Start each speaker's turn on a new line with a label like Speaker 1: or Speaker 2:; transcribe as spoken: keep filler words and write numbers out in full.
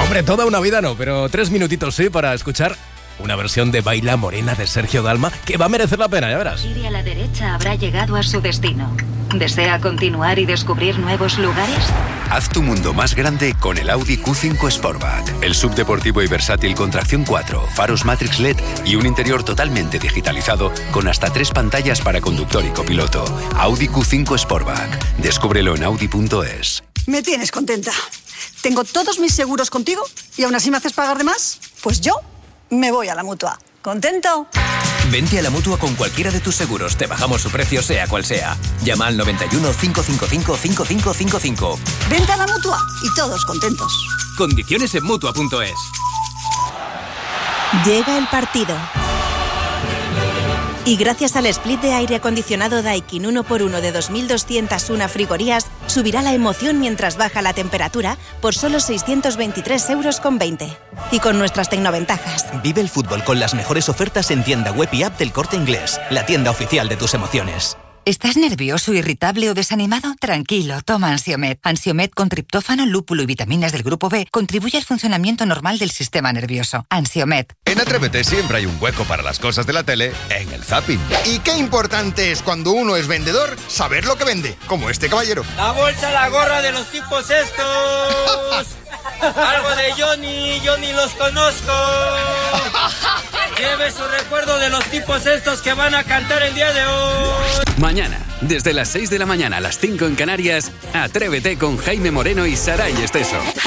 Speaker 1: Hombre, toda una vida no, pero tres minutitos sí para escuchar una versión de Baila Morena de Sergio Dalma que va a merecer la pena, ya verás.
Speaker 2: Gire a la derecha habrá llegado a su destino. ¿Desea continuar y descubrir nuevos lugares?
Speaker 3: Haz tu mundo más grande con el Audi Q cinco Sportback. El subdeportivo y versátil con tracción cuatro, faros Matrix L E D y un interior totalmente digitalizado con hasta tres pantallas para conductor y copiloto. Audi Q cinco Sportback. Descúbrelo en audi punto es.
Speaker 4: Me tienes contenta. Tengo todos mis seguros contigo y aún así me haces pagar de más. Pues yo me voy a la Mutua. ¿Contento?
Speaker 5: Vente a la Mutua con cualquiera de tus seguros. Te bajamos su precio sea cual sea. Llama al noventa y uno, cinco cinco cinco, cinco cinco cinco cinco.
Speaker 4: Vente a la Mutua y todos contentos.
Speaker 5: Condiciones en Mutua punto es.
Speaker 6: Llega el partido. Y gracias al split de aire acondicionado Daikin uno por uno de dos mil doscientas uno frigorías, subirá la emoción mientras baja la temperatura por solo seiscientos veintitrés euros con veinte. Y con nuestras tecnoventajas.
Speaker 5: Vive el fútbol con las mejores ofertas en tienda web y app del Corte Inglés, la tienda oficial de tus emociones.
Speaker 7: ¿Estás nervioso, irritable o desanimado? Tranquilo, toma Ansiomed. Ansiomed con triptófano, lúpulo y vitaminas del grupo B contribuye al funcionamiento normal del sistema nervioso. Ansiomed.
Speaker 8: En Atrévete siempre hay un hueco para las cosas de la tele en el zapping.
Speaker 9: Y qué importante es cuando uno es vendedor saber lo que vende, como este caballero.
Speaker 10: La bolsa, la gorra de los tipos estos. Algo de Johnny, yo ni los conozco. Lleve su recuerdo de los tipos estos que van a cantar el día de hoy.
Speaker 11: Mañana, desde las seis de la mañana a las cinco en Canarias, Atrévete con Jaime Moreno y Saray Esteso.